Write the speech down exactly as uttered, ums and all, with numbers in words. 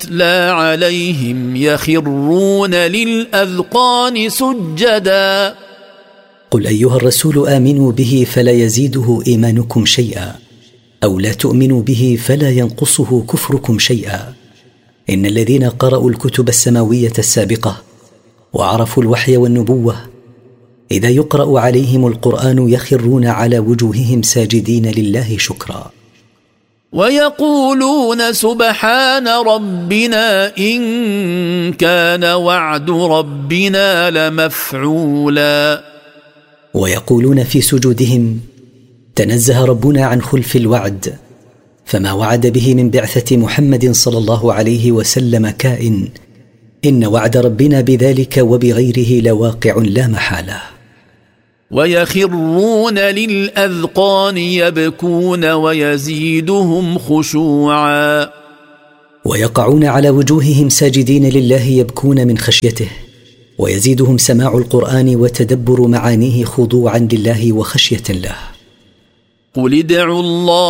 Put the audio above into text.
يتلى عليهم يخرون للأذقان سجدا. قل أيها الرسول آمنوا به فلا يزيده إيمانكم شيئا، أو لا تؤمنوا به فلا ينقصه كفركم شيئا. إن الذين قرأوا الكتب السماوية السابقة وعرفوا الوحي والنبوة إذا يقرأ عليهم القرآن يخرون على وجوههم ساجدين لله شكرا. ويقولون سبحان ربنا إن كان وعد ربنا لمفعولا. ويقولون في سجودهم تنزه ربنا عن خلف الوعد، فما وعد به من بعثة محمد صلى الله عليه وسلم كائن، إن وعد ربنا بذلك وبغيره لواقع لا محالة. ويخرون للأذقان يبكون ويزيدهم خشوعا. ويقعون على وجوههم ساجدين لله يبكون من خشيته، ويزيدهم سماع القرآن وتدبر معانيه خضوعا لله وخشية له. قل ادعوا الله